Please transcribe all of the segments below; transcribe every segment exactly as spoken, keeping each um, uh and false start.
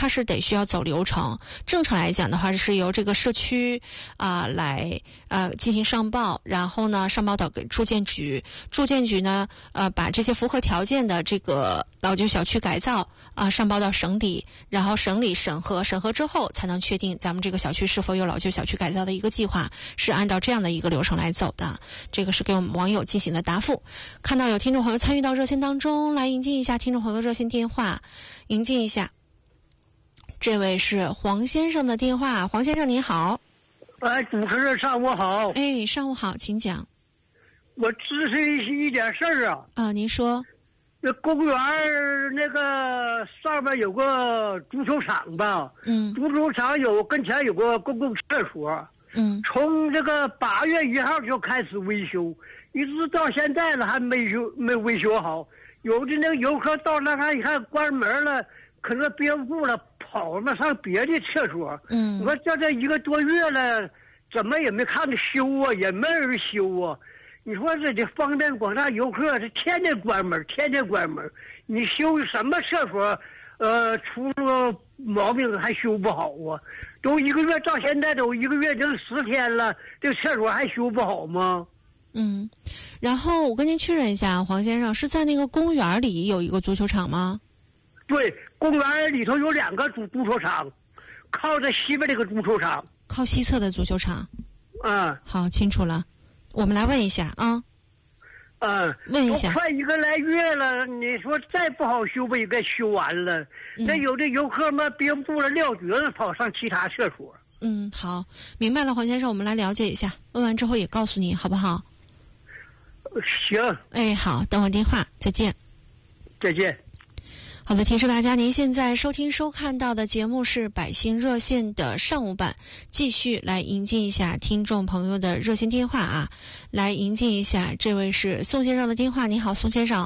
它是得需要走流程。正常来讲的话，是由这个社区啊、呃、来呃进行上报，然后呢上报到给住建局，住建局呢呃把这些符合条件的这个老旧小区改造啊、呃、上报到省里，然后省里审核，审核之后才能确定咱们这个小区是否有老旧小区改造的一个计划，是按照这样的一个流程来走的。这个是给我们网友进行的答复。看到有听众朋友参与到热线当中，来迎接一下听众朋友热线电话，迎接一下。这位是黄先生的电话，黄先生您好。 哎，主持人上午好。 哎，上午好，请讲。 我咨询一点事儿啊。 啊，您说。 那公园那个上面有个足球场吧？ 嗯。 足球场有跟前有个公共厕所。 嗯。 从这个八月一号就开始维修，一直到现在了还没修没维修好。有的那个游客到那看一看关门了，可能憋不住了。跑了上别的厕所， 嗯， 我说这这一个多月了，怎么也没看着修啊，也没人修啊。你说这这方便广大游客，这天天关门，天天关门。你修什么厕所？呃，出了毛病还修不好啊？都一个月到现在都一个月整十天了，这个厕所还修不好吗？ 嗯，然后我跟您确认一下，黄先生是在那个公园里有一个足球场吗？ 对，公园里头有两个足足球场，靠着西边这个足球场， 靠西侧的足球场。 嗯，好， 清楚了。我们来问一下啊。 嗯， 问一下。 都快一个来月了，你说再不好修不也该修完了？ 嗯、 那有的游客们憋不住了，撂蹶子跑上其他厕所。 嗯，好，明白了，黄先生，我们来了解一下，问完之后也告诉你，好不好？ 行。 哎，好，等会儿电话，再见。 再见。 好的，提示大家，您现在收听收看到的节目是百姓热线的上午版，继续来迎接一下听众朋友的热线电话啊，来迎接一下，这位是宋先生的电话。你好，宋先生。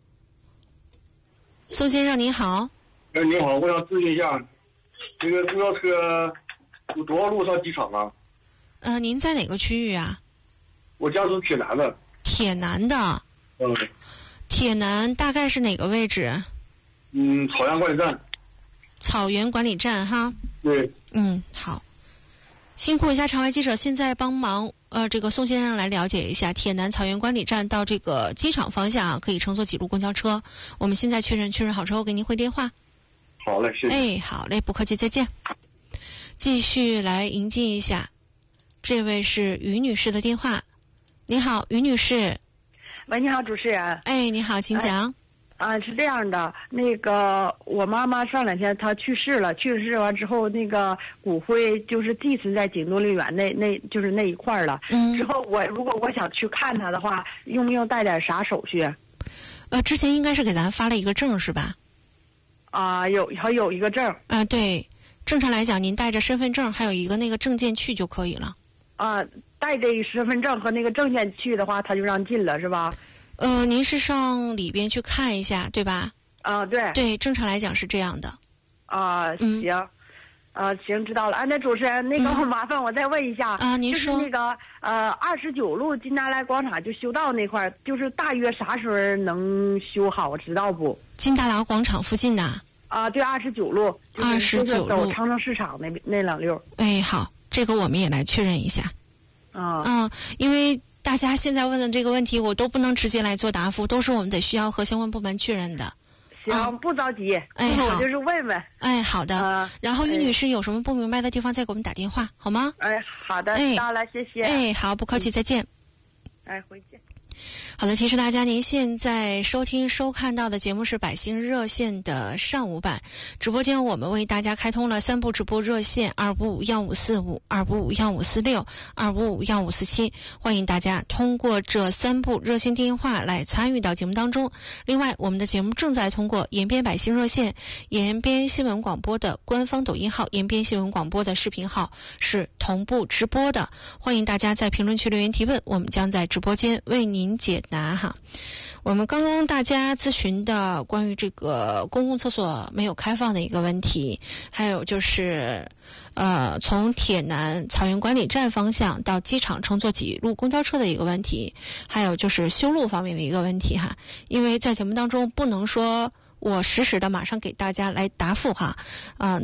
宋先生您好。 哎，你好，我想咨询一下，这个公交车有多少路上机场啊？ 呃，您在哪个区域啊？ 我家住铁南的。 铁南的。 嗯。 铁南大概是哪个位置？ 嗯，草原管理站。 草原管理站哈。 对。 嗯，好。辛苦一下场外记者，现在帮忙呃，这个宋先生来了解一下铁南草原管理站到这个机场方向啊，可以乘坐几路公交车？我们现在确认确认好之后给您回电话。 好嘞，谢谢。 哎，好嘞，不客气，再见。继续来迎接一下，这位是于女士的电话。你好，于女士。 喂，你好，主持人。 哎，你好，请讲。 哎、啊，是这样的，那个我妈妈上两天她去世了，去世完之后，那个骨灰就是寄存在景东陵园那那就是那一块了。 嗯。 之后我如果我想去看她的话，用不用带点啥手续？ 呃，之前应该是给咱发了一个证是吧？ 啊，有还有一个证。 啊，对，正常来讲，您带着身份证还有一个那个证件去就可以了。 啊，带这个身份证和那个证件去的话，他就让进了是吧？ 呃，您是上里边去看一下，对吧？ 啊，对。 对，正常来讲是这样的。 啊，行，嗯、啊，行，知道了。啊，那主持人，那个、嗯、麻烦我再问一下啊，您说。 就是那个呃，二十九路金达莱广场就修道那块儿，就是大约啥时候能修好，知道不？ 金达莱广场附近呐？ 啊，对，二十九路。 二十九路。 走长城市场那那两溜。 哎，好，这个我们也来确认一下。 啊。 嗯，因为。大家现在问的这个问题，我都不能直接来做答复，都是我们得需要和相关部门确认的。 行，嗯、不着急。 哎， 好，我就是问问。 哎，好的。 呃、 然后于女士有什么不明白的地方，再给我们打电话，好吗？ 哎，好的， 哎， 到了，谢谢。 哎，好，不客气，再见。 哎，回见。 好的，提示大家，您现在收听收看到的节目是百姓热线的上午版直播间，我们为大家开通了三部直播热线：二五五幺五四五、二五五幺五四六、二五五幺五四七，欢迎大家通过这三部热线电话来参与到节目当中。另外，我们的节目正在通过延边百姓热线、延边新闻广播的官方抖音号、延边新闻广播的视频号是同步直播的，欢迎大家在评论区留言提问，我们将在直播间为您解答哈。我们刚刚大家咨询的关于这个公共厕所没有开放的一个问题，还有就是呃从铁南草原管理站方向到机场乘坐几路公交车的一个问题，还有就是修路方面的一个问题哈。因为在节目当中不能说我实时的马上给大家来答复哈，啊、呃，